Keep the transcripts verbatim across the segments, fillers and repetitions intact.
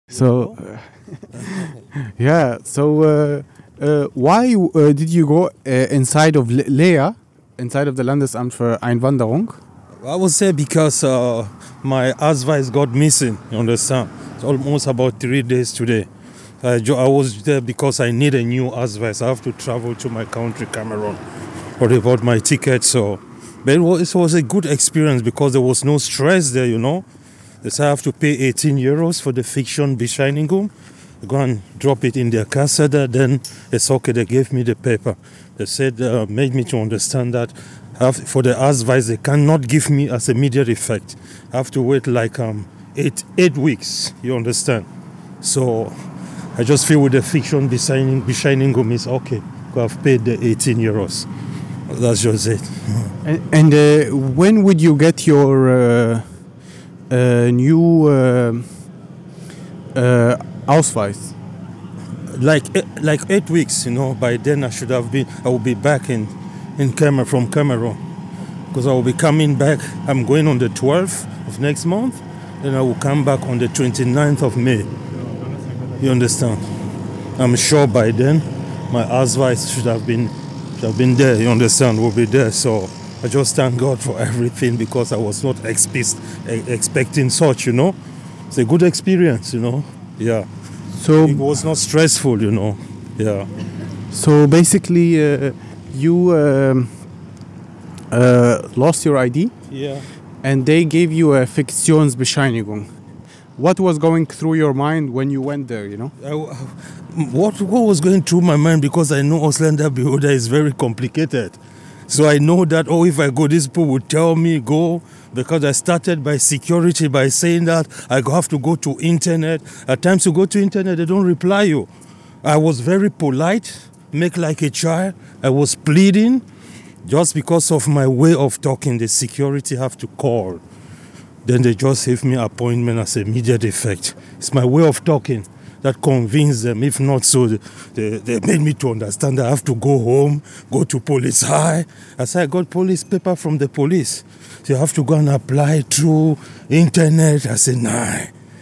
So, uh, yeah. So, uh, uh, why uh, did you go uh, inside of Le- Lea, inside of the Landesamt für Einwanderung? I would say because uh, my Ausweis got missing, you understand? It's almost about three days today. I, jo- I was there because I need a new Ausweis. I have to travel to my country, Cameroon. But they bought my ticket, so... But it was, it was a good experience because there was no stress there, you know? They said I have to pay eighteen euros for the fiction Bescheinigung. Go and drop it in their cassette, then it's okay, they gave me the paper. They said, uh, made me to understand that have, for the Ausweis, they cannot give me as immediate effect. I have to wait like um, eight, eight weeks, you understand? So I just feel with the fiction Bescheinigung, Bescheinigung is okay, I've paid the eighteen euros. That's just it. And, and uh, when would you get your uh, uh, new uh, uh, Ausweis? Like like eight weeks, you know. By then I should have been. I will be back in in Cameroon from Cameroon, because I will be coming back. I'm going on the twelfth of next month, then I will come back on the twenty-ninth of May. You understand? I'm sure by then my Ausweis should have been should have been there. You understand? Will be there. So I just thank God for everything, because I was not expe- expecting such. You know, it's a good experience. You know, yeah. So It was not stressful, you know. Yeah. So basically, uh, you um, uh, lost your I D, Yeah. and they gave you a Fiktionsbescheinigung. What was going through your mind when you went there? You know. I, what what was going through my mind, because I know Ausländerbehörde is very complicated. So I know that, oh, if I go, these people would tell me go, because I started by security by saying that I have to go to internet. At times you go to internet, they don't reply you. I was very polite, make like a child. I was pleading, just because of my way of talking. The security have to call. Then they just gave me appointment as immediate effect. It's my way of talking that convinced them. If not so, they, they made me to understand that I have to go home, go to police high. I said, I got police paper from the police. So you have to go and apply through internet. I said, nah.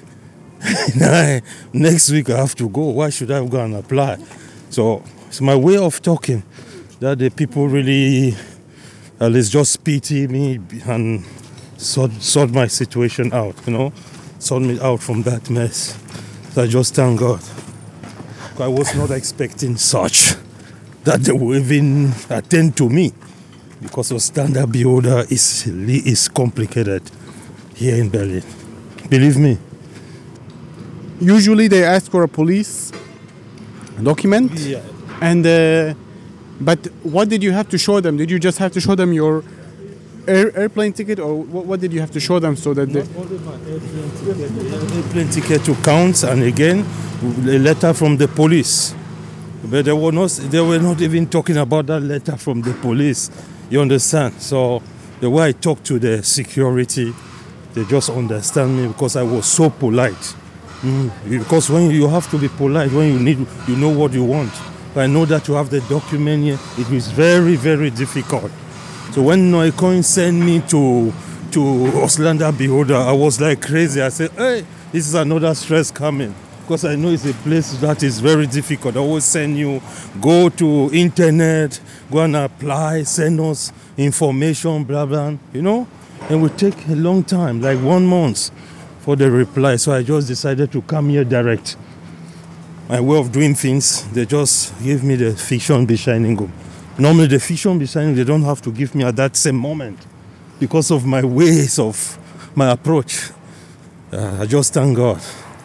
nah. Next week I have to go. Why should I go and apply? So it's my way of talking that the people really, at least just pity me and sort, sort my situation out, you know, sort me out from that mess. So I just thank God. I was not expecting such, that they will even attend to me, because Ausländerbehörde is is complicated here in Berlin. Believe me. Usually they ask for a police document, Yeah. and uh, but what did you have to show them? Did you just have to show them your air, airplane ticket, or what, what did you have to show them so that they? Not only my airplane ticket, the airplane ticket to count, and again a letter from the police. But they were not they were not even talking about that letter from the police. You understand? So the way I talk to the security, they just understand me, because I was so polite. Mm. Because when you have to be polite, when you need, you know what you want. But I know that you have the document here. It is very, very difficult. So when Neukölln sent me to to Ausländerbehörde, I was like crazy. I said, hey, this is another stress coming. Because I know it's a place that is very difficult. I always send you, go to internet, go and apply, send us information, blah, blah, you know? And it would take a long time, like one month for the reply. So I just decided to come here direct. My way of doing things, they just give me the fiction Bescheinigung. Normally the fiction Bescheinigung, they don't have to give me at that same moment, because of my ways of my approach. Uh, I just thank God.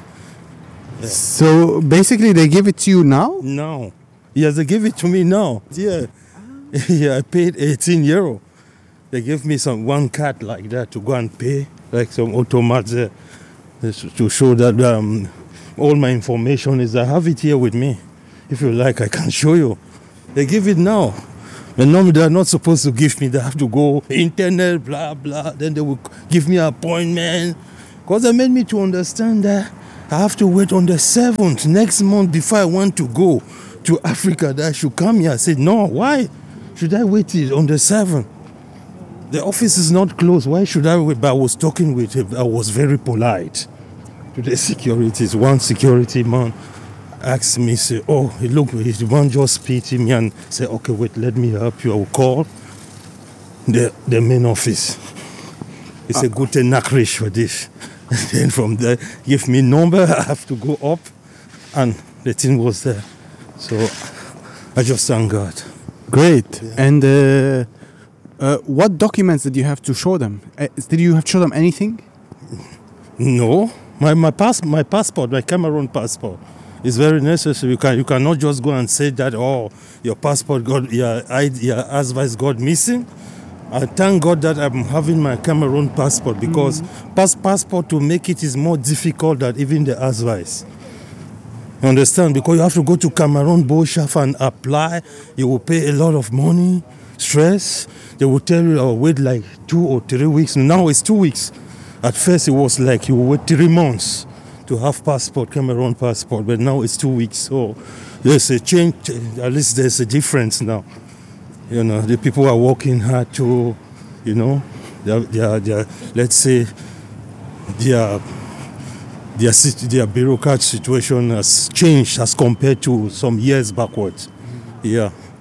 So basically, they give it to you now. No. Yes, they give it to me now. Yeah. Yeah, I paid eighteen euro. They gave me some one card like that to go and pay, like some automat there, to show that um, all my information is. I have it here with me. If you like, I can show you. They give it now. But normally they are not supposed to give me. They have to go internet, blah, blah. Then they will give me an appointment. Because they made me to understand that I have to wait on the seventh next month before I want to go to Africa, that I should come here. I said, no, why should I wait till on the seventh? The office is not closed. Why should I wait? But I was talking with him. I was very polite. to the securities. One security man asked me, say, oh, look, the one just pity me and say, okay, wait, let me help you. I will call the, the main office. He said, guten Nachricht for this. And then from there, give me number, I have to go up, and the thing was there. So I just thank God. Great. Yeah. And uh, uh, what documents did you have to show them? Uh, did you have to show them anything? No, my my pass my passport, my Cameroon passport, is very necessary. You can you cannot just go and say that, oh, your passport got your I D, your advice got missing. I thank God that I'm having my Cameroon passport, because mm. pass passport to make it is more difficult than even the advice. You understand? Because you have to go to Cameroon Boshaf and apply. You will pay a lot of money, stress. They will tell you, oh, wait like two or three weeks. Now it's two weeks. At first it was like you wait three months to have passport, Cameroon passport, but now it's two weeks. So there's a change, at least there's a difference now. You know, the people are working hard to, you know, they are, they are, they are, let's say, their, their, their bureaucrat situation has changed as compared to some years backwards. Yeah.